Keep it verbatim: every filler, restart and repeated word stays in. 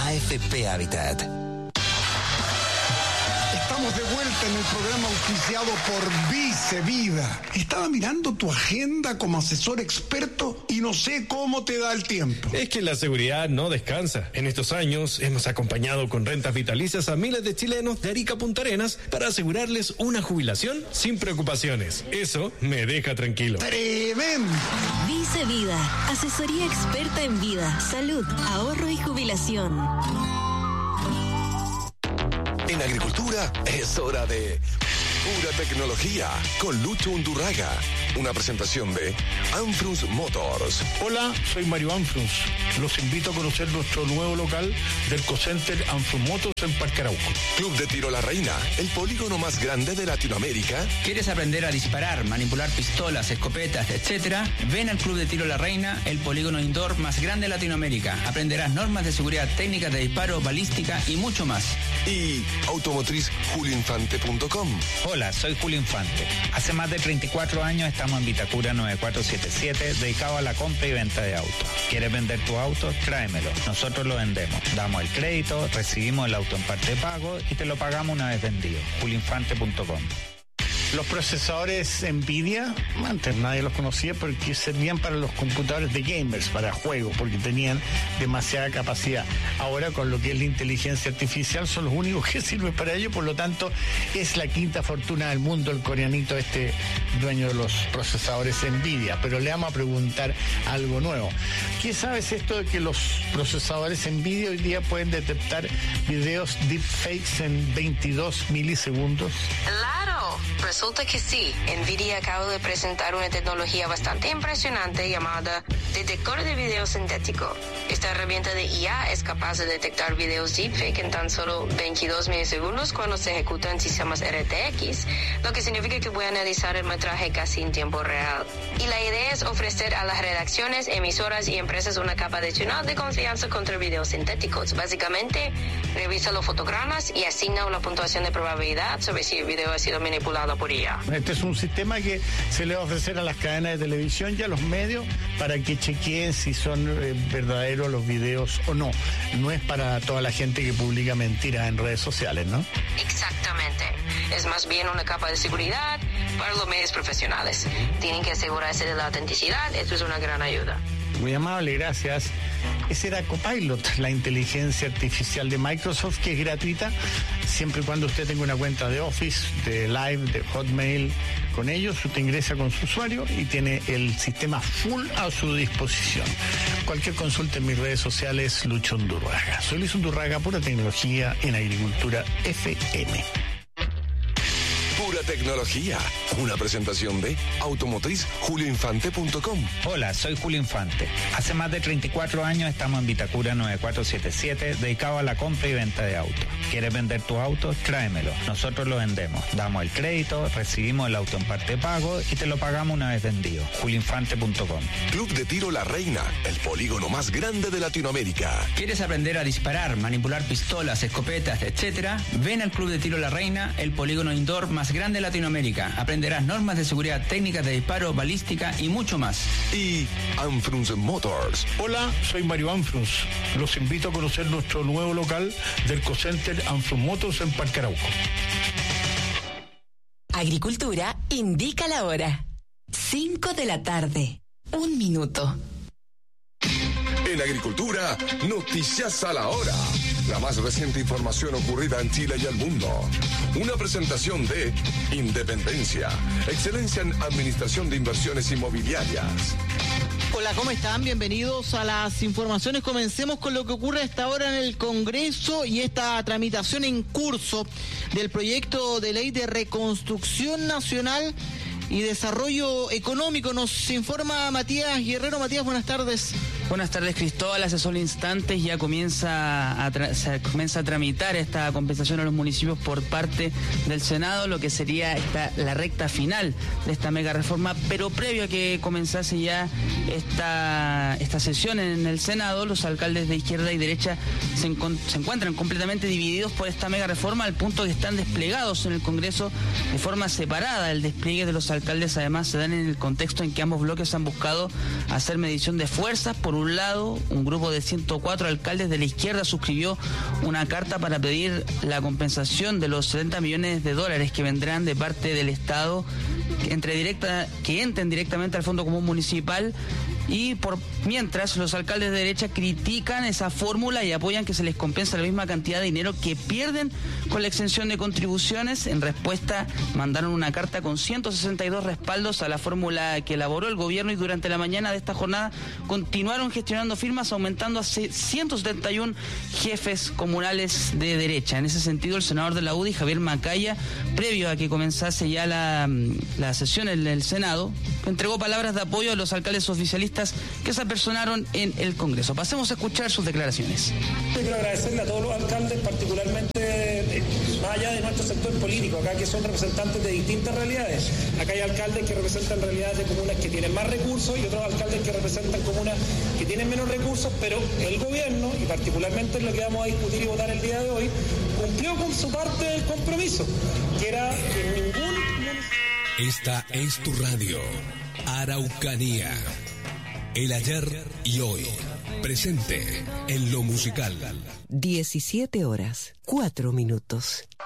A F P Habitat. Estamos de vuelta en el programa auspiciado por Vice Vida. Estaba mirando tu agenda como asesor experto y no sé cómo te da el tiempo. Es que la seguridad no descansa. En estos años hemos acompañado con rentas vitalicias a miles de chilenos de Arica a Punta Arenas para asegurarles una jubilación sin preocupaciones. Eso me deja tranquilo. ¡Tremendo! Vice Vida, asesoría experta en vida, salud, ahorro y jubilación. En agricultura es hora de Pura Tecnología con Lucho Undurraga. Una presentación de Anfrus Motors. Hola, soy Mario Anfrus. Los invito a conocer nuestro nuevo local del Cocenter Anfrus Motors en Parque Arauco. Club de Tiro La Reina, el polígono más grande de Latinoamérica. ¿Quieres aprender a disparar, manipular pistolas, escopetas, etcétera? Ven al Club de Tiro La Reina, el polígono indoor más grande de Latinoamérica. Aprenderás normas de seguridad, técnicas de disparo, balística y mucho más. Y automotriz julio infante punto com. Hola, soy Julio Infante. Hace más de treinta y cuatro años estamos en Vitacura nueve cuatro siete siete, dedicado a la compra y venta de autos. ¿Quieres vender tu auto? Tráemelo. Nosotros lo vendemos. Damos el crédito, recibimos el auto en parte de pago y te lo pagamos una vez vendido. julio infante punto com. Los procesadores Nvidia, antes nadie los conocía porque servían para los computadores de gamers, para juegos, porque tenían demasiada capacidad. Ahora con lo que es la inteligencia artificial son los únicos que sirven para ello, por lo tanto es la quinta fortuna del mundo el coreanito este dueño de los procesadores Nvidia. Pero le vamos a preguntar algo nuevo. ¿Qué sabes esto de que los procesadores Nvidia hoy día pueden detectar videos deepfakes en veintidós milisegundos? ¡Claro! Resulta que sí. Nvidia acaba de presentar una tecnología bastante impresionante llamada detector de video sintético. Esta herramienta de I A es capaz de detectar videos deepfake en tan solo veintidós milisegundos cuando se ejecutan en sistemas R T X, lo que significa que puede analizar el metraje casi en tiempo real. Y la idea es ofrecer a las redacciones, emisoras y empresas una capa adicional de confianza contra videos sintéticos. Básicamente, revisa los fotogramas y asigna una puntuación de probabilidad sobre si el video ha sido manipulado por I A. Este es un sistema que se le va a ofrecer a las cadenas de televisión y a los medios para que chequeen si son eh, verdaderos los videos o no. No es para toda la gente que publica mentiras en redes sociales, ¿no? Exactamente. Es más bien una capa de seguridad para los medios profesionales. Tienen que asegurarse de la autenticidad. Esto es una gran ayuda. Muy amable, gracias. Ese era Copilot, la inteligencia artificial de Microsoft, que es gratuita, siempre y cuando usted tenga una cuenta de Office, de Live, de Hotmail. Con ellos usted ingresa con su usuario y tiene el sistema full a su disposición. Cualquier consulta en mis redes sociales, Lucho Undurraga. Soy Luis Undurraga, Pura Tecnología en Agricultura F M. Pura Tecnología, una presentación de automotriz julio infante punto com. Hola, soy Julio Infante. Hace más de treinta y cuatro años estamos en Vitacura nueve cuatro siete siete, dedicado a la compra y venta de autos. ¿Quieres vender tu auto? Tráemelo. Nosotros lo vendemos. Damos el crédito, recibimos el auto en parte de pago y te lo pagamos una vez vendido. julio infante punto com. Club de Tiro La Reina, el polígono más grande de Latinoamérica. ¿Quieres aprender a disparar, manipular pistolas, escopetas, etcétera? Ven al Club de Tiro La Reina, el polígono indoor más grande de Latinoamérica. Aprenderás normas de seguridad, técnicas de disparo, balística y mucho más. Y Anfrus Motors. Hola, soy Mario Anfrus. Los invito a conocer nuestro nuevo local del Cocenter Anfrus Motors en Parque Arauco. Agricultura indica la hora. cinco de la tarde. Un minuto. En Agricultura, noticias a la hora. La más reciente información ocurrida en Chile y el mundo. Una presentación de Independencia, excelencia en administración de inversiones inmobiliarias. Hola, ¿cómo están? Bienvenidos a las informaciones. Comencemos con lo que ocurre a esta hora en el Congreso y esta tramitación en curso del proyecto de ley de reconstrucción nacional y desarrollo económico. Nos informa Matías Guerrero. Matías, buenas tardes. Buenas tardes, Cristóbal. Hace solo instantes ya comienza a, tra- se comienza a tramitar esta compensación a los municipios por parte del Senado, lo que sería esta, la recta final de esta mega reforma, pero previo a que comenzase ya esta, esta sesión en el Senado, los alcaldes de izquierda y derecha se, encont- se encuentran completamente divididos por esta mega reforma, al punto que están desplegados en el Congreso de forma separada. El despliegue de los alcaldes además se dan en el contexto en que ambos bloques han buscado hacer medición de fuerzas. Por un lado, un grupo de ciento cuatro alcaldes de la izquierda suscribió una carta para pedir la compensación de los setenta millones de dólares que vendrán de parte del Estado que, entre directa, que entren directamente al Fondo Común Municipal. Y por mientras los alcaldes de derecha critican esa fórmula y apoyan que se les compensa la misma cantidad de dinero que pierden con la exención de contribuciones. En respuesta mandaron una carta con ciento sesenta y dos respaldos a la fórmula que elaboró el gobierno, y durante la mañana de esta jornada continuaron gestionando firmas, aumentando a ciento setenta y uno jefes comunales de derecha. En ese sentido, el senador de la U D I, Javier Macaya, previo a que comenzase ya la, la sesión en el Senado, entregó palabras de apoyo a los alcaldes oficialistas que se apersonaron en el Congreso. Pasemos a escuchar sus declaraciones. Quiero agradecerle a todos los alcaldes, particularmente eh, más allá de nuestro sector político, acá que son representantes de distintas realidades. Acá hay alcaldes que representan realidades de comunas que tienen más recursos y otros alcaldes que representan comunas que tienen menos recursos, pero el gobierno, y particularmente lo que vamos a discutir y votar el día de hoy, cumplió con su parte del compromiso, que era que ningún... Esta es tu radio, Araucanía. El ayer y hoy, presente en lo musical. diecisiete horas, cuatro minutos.